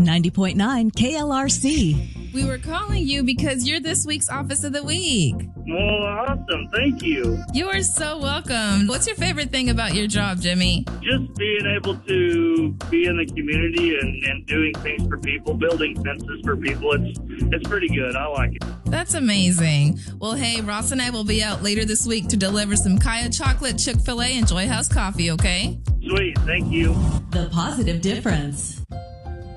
90.9 KLRC. We were calling you because you're this week's Office of the Week. Well, awesome. Thank you. You are so welcome. What's your favorite thing about your job, Jimmy? Just being able to be in the community and doing things for people, building fences for people. It's pretty good. I like it. That's amazing. Well, hey, Ross and I will be out later this week to deliver some Kaya chocolate, Chick-fil-A, and Joy House coffee, okay? Sweet. Thank you. The Positive Difference.